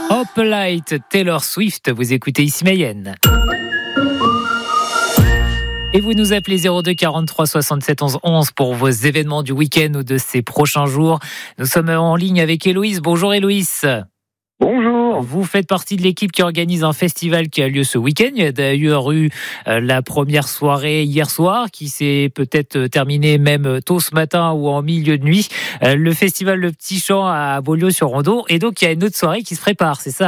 Hop Light, Taylor Swift, vous écoutez ici Mayenne. Et vous nous appelez 02 43 67 11 11 pour vos événements du week-end ou de ces prochains jours. Nous sommes en ligne avec Héloïse. Bonjour Héloïse. Bonjour. Vous faites partie de l'équipe qui organise un festival qui a lieu ce week-end. Il y a d'ailleurs eu la première soirée hier soir qui s'est peut-être terminée même tôt ce matin ou en milieu de nuit. Le festival Le Petit Champ à Beaulieu-sur-Rhodon. Et donc il y a une autre soirée qui se prépare, c'est ça ?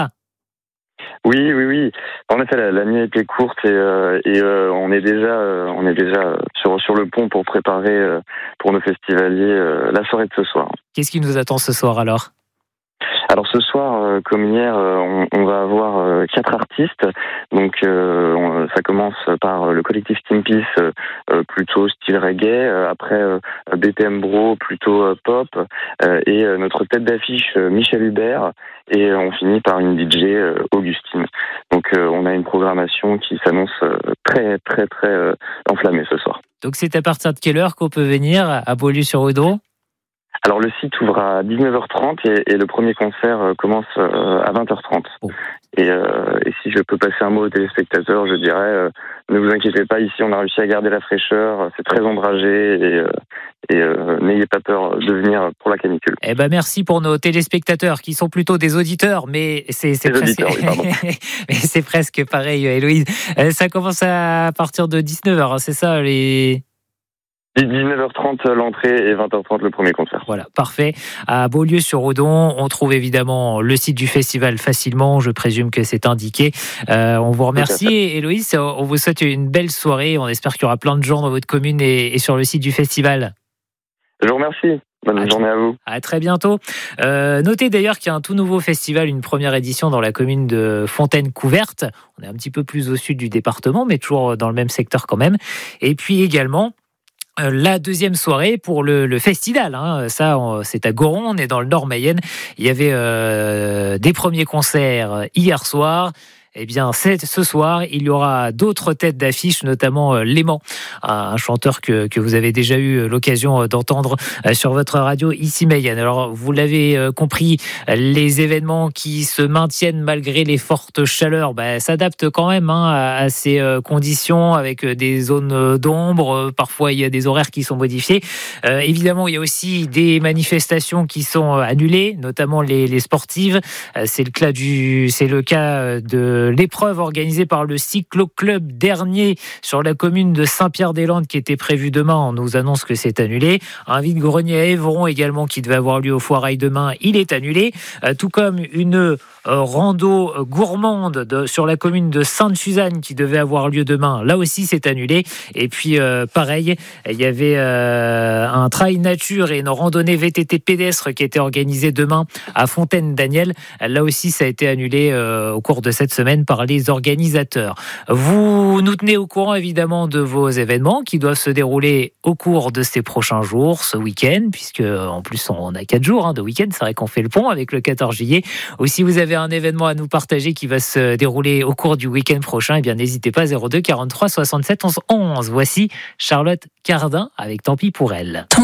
Oui. En effet, la nuit a été courte et on est déjà sur le pont pour préparer pour nos festivaliers la soirée de ce soir. Qu'est-ce qui nous attend ce soir alors ? Alors ce soir, comme hier, on va avoir 4 artistes. Donc ça commence par le collectif Team Peace, plutôt style reggae. Après BPM Bro, plutôt pop. Et notre tête d'affiche, Michel Hubert. Et on finit par une DJ, Augustine. Donc on a une programmation qui s'annonce très enflammée ce soir. Donc c'est à partir de quelle heure qu'on peut venir à Beaulieu-sur-Rhodon ? Alors le site ouvre à 19h30 et le premier concert commence à 20h30. Oh. Et si je peux passer un mot aux téléspectateurs, je dirais ne vous inquiétez pas, ici on a réussi à garder la fraîcheur, c'est très ombragé et n'ayez pas peur de venir pour la canicule. Eh ben merci pour nos téléspectateurs qui sont plutôt des auditeurs, mais c'est presque... mais c'est presque pareil, Héloïse. Ça commence à partir de 19h, hein, c'est ça les... 19h30 l'entrée et 20h30 le premier concert. Voilà, parfait. À Beaulieu-sur-Rhodon, on trouve évidemment le site du festival facilement, je présume que c'est indiqué. On vous remercie Héloïse, on vous souhaite une belle soirée, on espère qu'il y aura plein de gens dans votre commune et sur le site du festival. Je vous remercie. Bonne journée à vous. À très bientôt. Notez d'ailleurs qu'il y a un tout nouveau festival, une première édition dans la commune de Fontaine-Couverte. On est un petit peu plus au sud du département, mais toujours dans le même secteur quand même. Et puis également, la deuxième soirée pour le festival, hein. Ça c'est à Goron, on est dans le Nord Mayenne. Il y avait des premiers concerts hier soir. Eh bien, ce soir, il y aura d'autres têtes d'affiche, notamment Léman, un chanteur que vous avez déjà eu l'occasion d'entendre sur votre radio ici Mayenne. Alors, vous l'avez compris, les événements qui se maintiennent malgré les fortes chaleurs, s'adaptent quand même à ces conditions avec des zones d'ombre. Parfois, il y a des horaires qui sont modifiés. Évidemment, il y a aussi des manifestations qui sont annulées, notamment les sportives. C'est le cas de l'épreuve organisée par le Cyclo-Club dernier sur la commune de Saint-Pierre-des-Landes qui était prévue demain. On nous annonce que c'est annulé. Un vide-grenier à Évron également qui devait avoir lieu au Foirail demain, il est annulé. Tout comme une rando gourmande sur la commune de Sainte-Suzanne qui devait avoir lieu demain. Là aussi, c'est annulé. Et puis, pareil, il y avait un trail nature et une randonnée VTT pédestre qui était organisée demain à Fontaine-Daniel. Là aussi, ça a été annulé au cours de cette semaine par les organisateurs. Vous nous tenez au courant évidemment de vos événements qui doivent se dérouler au cours de ces prochains jours, ce week-end, puisque en plus on a 4 jours de week-end, c'est vrai qu'on fait le pont avec le 14 juillet. Ou si vous avez un événement à nous partager qui va se dérouler au cours du week-end prochain, eh bien n'hésitez pas, 02 43 67 11 11. Voici Charlotte Cardin avec Tant pis pour elle.